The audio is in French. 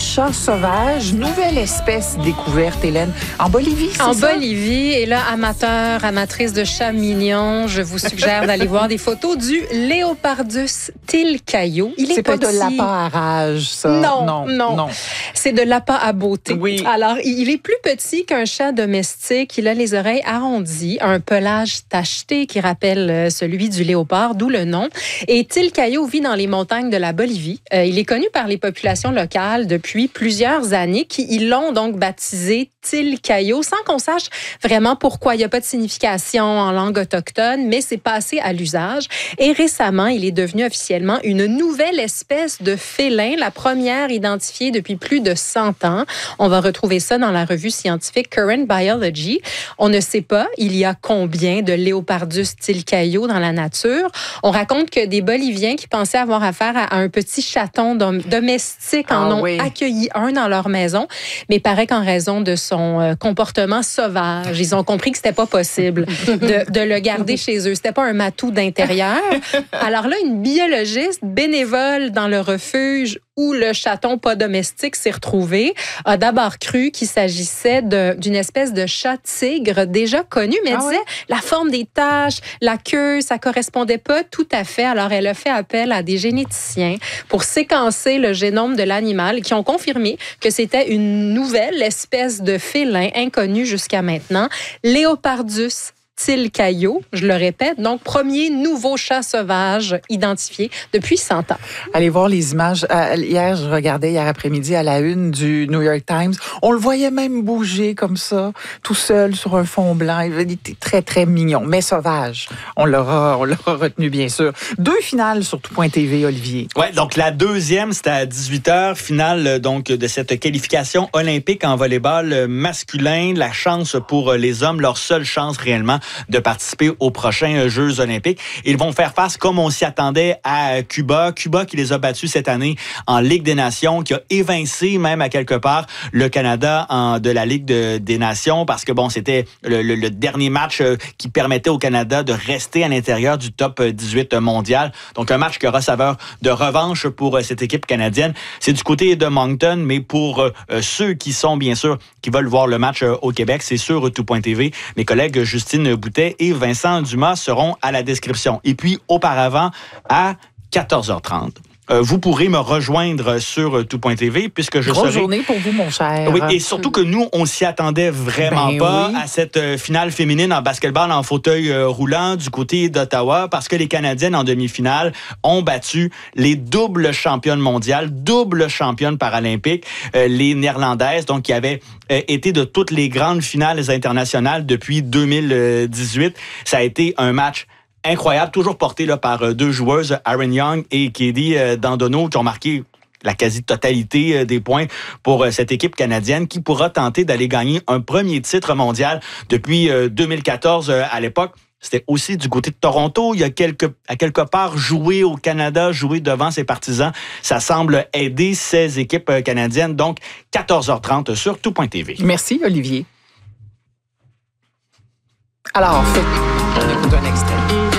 chat sauvage, nouvelle espèce découverte, Hélène, en Bolivie, c'est En ça? Bolivie. Et là, amateurs, amatrices de chats mignons, je vous suggère d'aller voir des photos du Léopardus tilcaio. Il est C'est pas petit. de lapin à rage, ça? Non. C'est de lapin à beauté. Oui. Alors, il est plus petit qu'un chat domestique. Il a les oreilles arrondies, un pelage tacheté qui rappelle celui du léopard, d'où le nom. Et tilcaio vit dans les montagnes de la Bolivie. Il est connu par les populations locales depuis plusieurs années qui l'ont donc baptisé tilcaio sans qu'on sache vraiment pourquoi. Il n'y a pas de signification en langue autochtone, mais c'est passé à l'usage. Et récemment, il est devenu officiellement une nouvelle espèce de félin, la première identifiée depuis plus de 100 ans. On va retrouver ça dans la revue scientifique Current Biology. On ne sait pas il y a combien de Léopardus tilcaio dans la nature. On raconte que des Boliviens qui pensaient avoir affaire à un petit chaton domestique en ont accueilli un dans leur maison, mais il paraît qu'en raison de son comportement sauvage, ils ont compris que c'était pas possible de le garder chez eux. C'était pas un matou d'intérieur. Alors là, une biologiste bénévole dans le refuge où le chaton pas domestique s'est retrouvé, a d'abord cru qu'il s'agissait d'une espèce de chat-tigre déjà connu, mais elle disait la forme des taches, la queue, ça correspondait pas tout à fait. Alors, elle a fait appel à des généticiens pour séquencer le génome de l'animal qui ont confirmé que c'était une nouvelle espèce de félin inconnue jusqu'à maintenant, Léopardus tilcaio, je le répète, donc premier nouveau chat sauvage identifié depuis 100 ans. Allez voir les images. Hier, je regardais hier après-midi à la une du New York Times. On le voyait même bouger comme ça, tout seul sur un fond blanc. Il était très, très mignon, mais sauvage. On l'aura retenu, bien sûr. 2 finales sur tout.tv, Olivier. Oui, donc la deuxième, c'était à 18h, finale donc, de cette qualification olympique en volleyball masculin. La chance pour les hommes, leur seule chance réellement de participer aux prochains Jeux olympiques. Ils vont faire face, comme on s'y attendait, à Cuba. Cuba qui les a battus cette année en Ligue des Nations, qui a évincé même à quelque part le Canada de la Ligue des Nations parce que, bon, c'était le dernier match qui permettait au Canada de rester à l'intérieur du top 18 mondial. Donc, un match qui aura saveur de revanche pour cette équipe canadienne. C'est du côté de Moncton, mais pour ceux qui sont, bien sûr, qui veulent voir le match au Québec, c'est sur tout.tv. Mes collègues Justine Boutet et Vincent Dumas seront à la description. Et puis, auparavant, à 14h30. Vous pourrez me rejoindre sur tout.tv puisque je serai... Grosse journée pour vous, mon cher. Oui, et surtout que nous, on s'y attendait vraiment pas à cette finale féminine en basketball en fauteuil roulant du côté d'Ottawa parce que les Canadiennes en demi-finale ont battu les doubles championnes mondiales, doubles championnes paralympiques, les Néerlandaises, donc qui avaient été de toutes les grandes finales internationales depuis 2018. Ça a été un match incroyable, toujours porté là, par 2 joueuses, Aaron Young et Katie Dandono, qui ont marqué la quasi-totalité des points pour cette équipe canadienne qui pourra tenter d'aller gagner un premier titre mondial depuis 2014 à l'époque. C'était aussi du côté de Toronto. Il y a à quelque part jouer au Canada, jouer devant ses partisans. Ça semble aider ces équipes canadiennes. Donc, 14h30 sur tout.tv. Merci, Olivier. Alors, on écoute un extrait.